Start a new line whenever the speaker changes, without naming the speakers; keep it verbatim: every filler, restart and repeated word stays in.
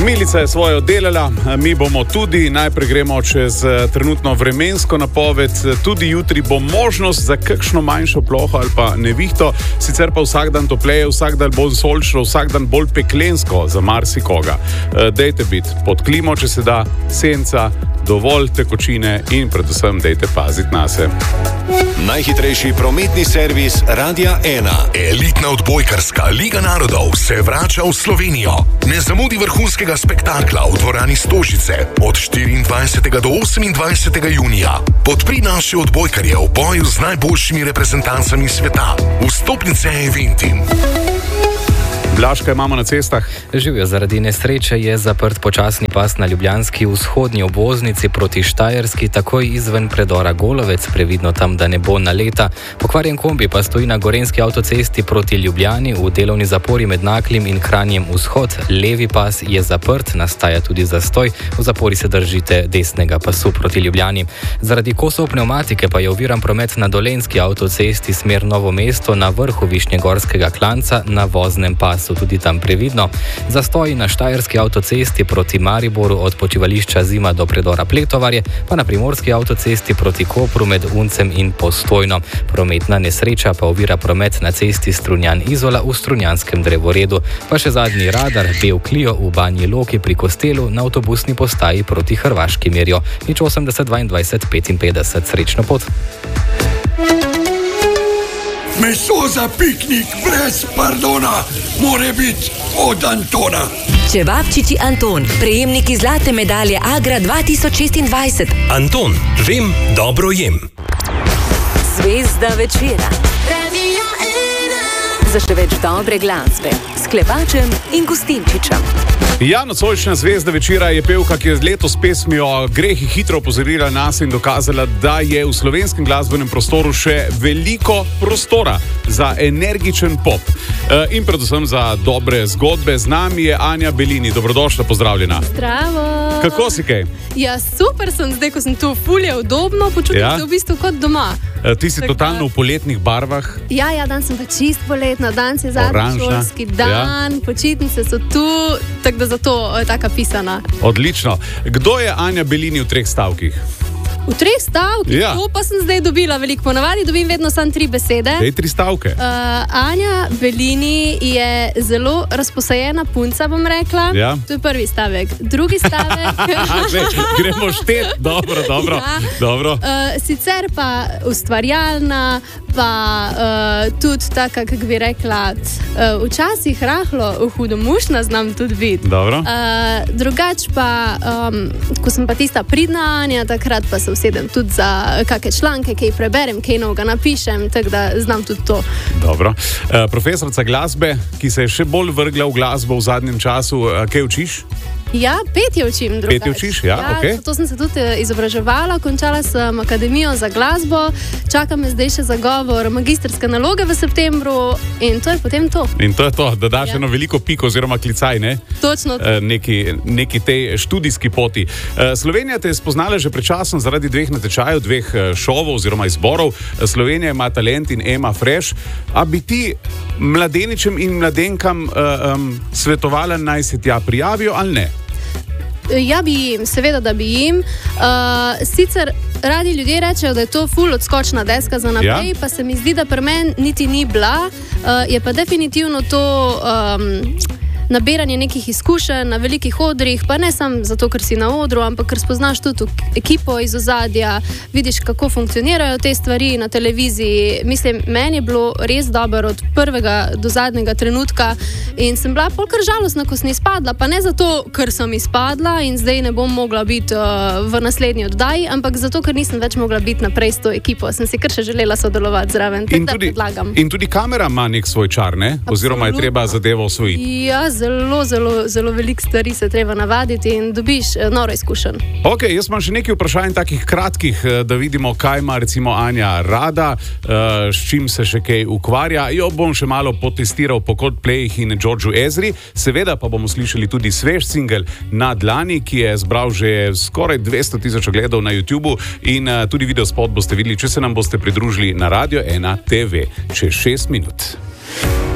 Milica je svoje oddelala, mi bomo tudi. Najprej gremo čez trenutno vremensko napoved. Tudi jutri bo možnost za kakšno manjšo ploho ali pa nevihto, sicer pa vsak dan topleje, vsak dan bolj sončno, vsak dan bolj peklensko za marsikoga. Dejte biti pod klimo, če se da, senca, dovolj tekočine in predvsem dejte paziti nase.
Najhitrejši prometni servis Radia ena.
Elitna odbojkarska Liga narodov se vrača v Slovenijo. Ne zamudi vrhunskega spektakla v dvorani Stožice od štiriindvajsetega do osemindvajsetega junija. Podpri naše odbojkarje v boju z najboljšimi reprezentancami sveta. Vstopnice Eventim.
Blaž, kaj imamo na cestah?
Živijo, zaradi nesreče je zaprt počasni pas na ljubljanski vzhodni obvoznici proti Štajerski, takoj izven predora Golovec, previdno tam, da ne bo naleta. Pokvarjen kombi pa stoji na gorenski avtocesti proti Ljubljani v delovni zapori med Naklim in Kranjem vzhod. Levi pas je zaprt, nastaja tudi zastoj. V zapori se držite desnega pasu proti Ljubljani. Zaradi kosov pnevmatike pa je oviran promet na dolenski avtocesti smer Novo mesto na vrhu Višnjegorskega klanca na voznem pasu. Tudi tam previdno. Zastoji na Štajerski avtocesti proti Mariboru od počivališča Zima do predora Pletovarje, pa na primorski avtocesti proti Kopru med Uncem in Postojno. Prometna nesreča pa ovira promet na cesti Strunjan-Izola v Strunjanskem drevoredu. Pa še zadnji radar Bel Clio v Banji Loki pri Kostelu na avtobusni postaji proti Hrvaški merijo. Nič osemdeset dvaindvajset petinpetdeset. Srečno pot.
Meso za piknik brez pardona more biti od Antona.
Čevapčiči Anton, prejemniki zlate medalje Agra dva tisoč šestindvajset.
Anton, vem, dobro jem.
Zvezda večera. Radio ena. Za še več dobre glasbe s Klepačem in Gustinčičem.
Ja, nocojšnja zvezda večera je pevka, ki je letos s pesmijo Grehi hitro opozorila nas in dokazala, da je v slovenskem glasbenem prostoru še veliko prostora za energičen pop e, in predvsem za dobre zgodbe. Z nami je Anja Belini. Dobrodošla, pozdravljena.
Zdravo.
Kako si kaj?
Ja, super sem zdaj, ko sem tu ful je udobno, počutim ja? se v bistvu kot doma.
E, ti si Tako... totalno v poletnih barvah.
Ja, ja, dan sem pa čist poletna, dan je zadnji šolski dan, ja. Počitnice so tu, tako da zato je taka pisana.
Odlično. Kdo je Anja Belini v treh stavkih?
V treh stavkih?
Ja.
To pa sem zdaj dobila veliko. Ponavadi dobim vedno samo tri besede.
Dej tri stavke.
Uh, Anja Belini je zelo razposajena punca, bom rekla.
Ja.
To je prvi stavek. Drugi stavek...
Gremo štet. Dobro, dobro.
Ja.
dobro.
Uh, sicer pa ustvarjalna, pa uh, tudi taka, kako bi rekla, uh, včasih rahlo hudomušna znam tudi biti.
Dobro.
Uh, drugač pa, um, ko sem pa tista pridna Anja, takrat pa se usedem tudi za kakšne članke, kaj preberem, kaj novega napišem, tako da znam tudi to.
Dobro. Uh, profesorica glasbe, ki se je še bolj vrgla v glasbo v zadnjem času, uh, kaj učiš?
Ja, petje učim drugače.
Petje učiš, ja,
ja
ok.
Zato sem se tudi izobraževala, končala sem akademijo za glasbo, čaka me zdaj še zagovor magistrske naloge v septembru in to je potem to.
In to je to, da daš
Ja.
eno veliko piko oziroma klicaj, ne?
Točno to.
E, neki, neki tej študijski poti. E, Slovenija te je spoznala že pred časom zaradi dveh natečajev, dveh šovov oziroma izborov. Slovenija ima talent in Ema Fresh. A bi ti mladeničem in mladenkam uh, um, svetovala, naj se tja prijavijo ali ne?
Ja, bi jim, seveda, da bi jim. Uh, sicer radi ljudje rečejo, da je to ful odskočna deska za naprej, ja? Pa se mi zdi, da pri meni niti ni bila. Uh, je pa definitivno to um, nabiranje nekih izkušenj na velikih odrih, pa ne samo zato, ker si na odru, ampak ker spoznaš tudi ekipo iz ozadja, vidiš, kako funkcionirajo te stvari na televiziji. Mislim, meni je bilo res dobro od prvega do zadnjega trenutka in sem bila polkar žalostna, ko sem izpadla, pa ne zato, ker sem izpadla in zdaj ne bom mogla biti uh, v naslednji oddaji, ampak zato, ker nisem več mogla biti naprej s to ekipo. Sem si kar še želela sodelovati zraven, tako da predlagam.
In tudi kamera ima nek svoj čar, ne? Oziroma je treba zadevo osvojiti.
Ja, zelo, zelo, zelo veliko stvari se treba navaditi in dobiš noro izkušenj.
Ok, jaz imam še nekaj vprašanj takih kratkih, da vidimo, kaj ima recimo Anja rada, s čim se še kaj ukvarja. Jo bom še malo potestiral po Coldplayih in Georgeu Ezri. Seveda pa bomo slišali tudi svež singel Na dlani, ki je zbral že skoraj dvesto tisoč ogledov na YouTubu in tudi videospot boste videli, če se nam boste pridružili na Radio ena te ve čez šest minut.